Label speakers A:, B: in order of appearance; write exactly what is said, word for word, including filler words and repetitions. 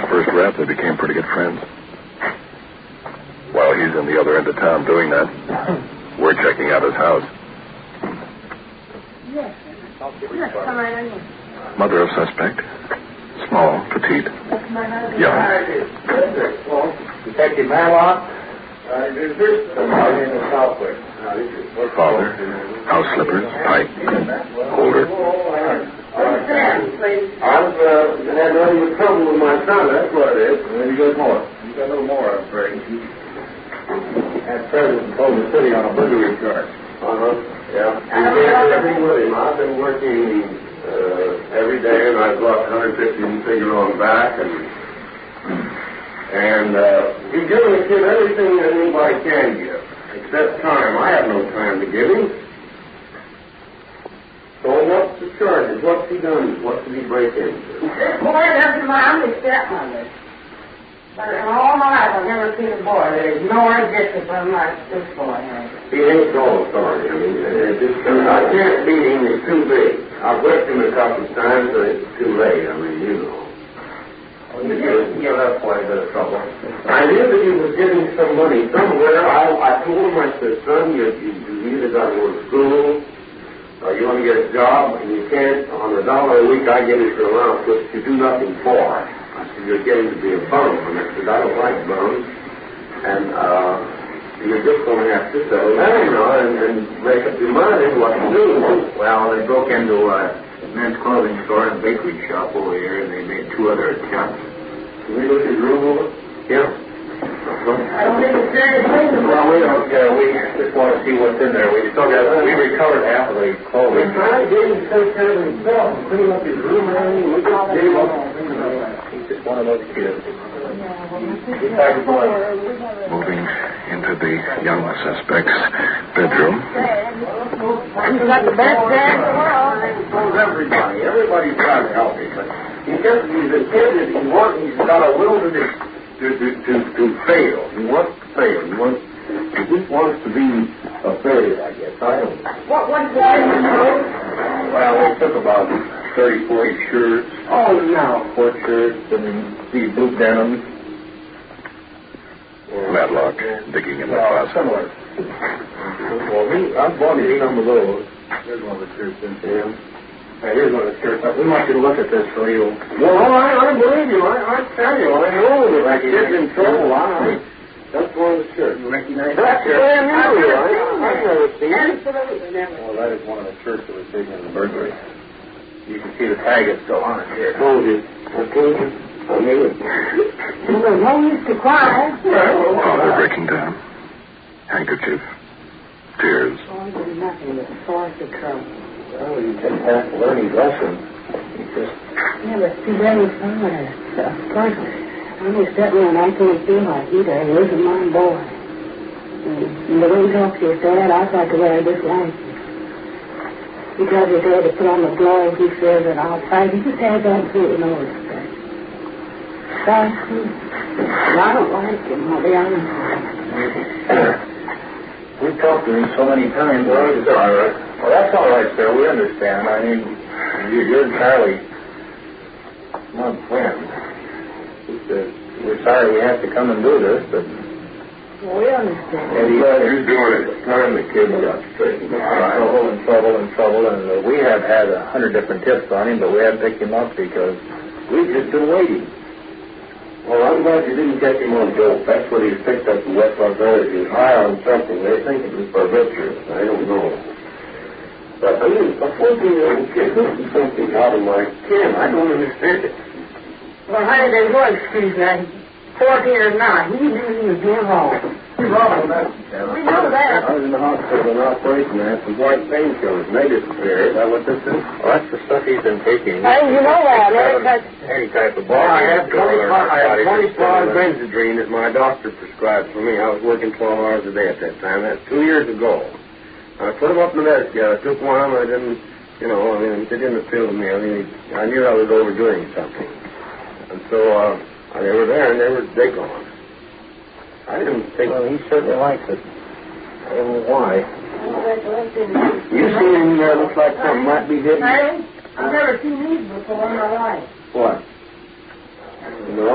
A: first rap, they became pretty good friends. While he's in the other end of town doing that, we're checking out his house.
B: Yes. Yes, come right in.
A: Mother of suspect. Small, petite, young.
C: Detective Matlock. Uh, is this in the Southwest?
A: Father, house slippers, pipe, holder.
B: What's that, please?
C: I was uh, had nothing but trouble with my son. That's what it is. Maybe you got more. You got a little more, I'm afraid. That president told the city on a burglary charge. Uh huh. Yeah.
B: I don't know.
C: Everything with him. I've been working uh, every day, and I've lost one hundred fifty figure on back, and and uh, he's giving the kid everything that anybody can give, except time. I have no time to give him. So what's the charges? What's he done? What did he break into?
B: Boy doesn't mind his stepmother. But in all my life, I've never seen a boy that is no discipline like this boy has.
C: He ain't all sorry. I mean, uh, just, uh, I can't beat him. He's too big. I've whipped him a couple of times, but it's too late. I mean, you know.
B: You
C: just give up quite a bit of trouble. I knew that he was getting some money somewhere. I, I told him, I said, son, you, you, you either got to go to school, or you want to get a job, and you can't, on a dollar a week, I get it for allowance, which you do nothing for. I said, you're getting to be a bum. And I said, I don't like bums. And uh, you're just going to have to settle down, you know, and, and make up your mind what to do.
D: Well, they broke into a men's clothing store and bakery shop over here, and they made two other attempts.
C: Can we look at his room over?
D: Yeah.
B: I don't think it's very good.
D: Well, we don't care. We just want to see what's in there. We still got, we recovered half of the clothing.
C: We're trying to get him to take care of himself and clean up his room and everything. We just gave up.
D: He's just one of those kids.
A: Moving into the young suspect's bedroom.
B: You got the best dad in the world.
C: Knows everybody. Everybody's trying to help him. But he just, he's a kid that he wants, he's got a will to, to, to, to, to fail. He wants to fail. He wants, he just wants to be a failure, I guess. I don't know.
B: What was the name?
D: Well, we took about thirty, forty shirts.
C: Oh, no.
D: Sport shirts and these blue denims.
A: Matlock digging in the
D: Well,
A: closet.
D: similar.
C: Well, we, I've bought him some of those.
D: Here's one of the shirts in
C: Yeah.
D: Hey, here's one of the shirts. We want you to look at this so you...
C: Well, I, I believe you. I, I tell you, I know that I get in trouble. I, that's one of the shirts.
D: You recognize
C: That's
D: that shirt?
C: brand new. I, I've never seen it.
B: Absolutely never.
D: Well, that is one of the shirts that was taken in the burglary. You can see the tag is still on it here.
C: Told you. I told you. I knew it.
B: Well, there's no use to cry.
A: Father breaking down. Handkerchief. Tears.
B: Oh, there's nothing but source of trouble.
C: Well, you just have to learn his lesson. You just...
B: Yeah, but too very fast. Of course, I'm just sitting there and I can't feel like either. He isn't my boy. And the way he talks to his dad, I'd like to wear this life. He tells his dad to put on the gloves, he says, and I'll fight. He just has absolutely no respect. But, I don't like him, I'll be honest with you.
D: We've talked to him so many times. Well, it's all right. Well, that's all right, sir. We understand. I mean, you- you're entirely my friend. We're sorry we have to come and do this, but...
B: Well, we understand.
C: And he, uh, he's doing it. It's time the kid got straightened out.
D: Trouble and trouble and trouble, and uh, we have had a hundred different tips on him, but we haven't picked him up because we've just been waiting.
C: Well, I'm glad you didn't catch him on dope. That's what he's picked up in West Los Angeles. He's high on something. They think it was barbiturates. I don't know. But, I mean, a fourteen-year-old kid, this is something out of my ken. I don't understand it.
B: Well, honey, there's no excuse now. Fourteen or not, he knew he was being wrong.
C: He's wrong, that's
B: We know that.
C: I was in the hospital in operation. I had some white painkillers. And they disappeared. Is that what this is?
D: Well, that's the stuff he's been taking.
B: Hey, you know that, eh? Because
D: Any type of
C: Well,
D: ball.
C: I have twenty-five, I have twenty-five Benzedrine that my doctor prescribed for me. I was working twelve hours a day at that time. That's two years ago. I put them up in the desk. I took one. I didn't, you know, I mean, it didn't appeal to me. I mean, I knew I was overdoing something. And so uh, they were there, and they were they gone. I didn't think.
D: Well, he certainly likes it. I don't know why.
C: You seen him there? Looks like something might be hidden.
B: Hey, I've never seen these before in my life.
C: What? No.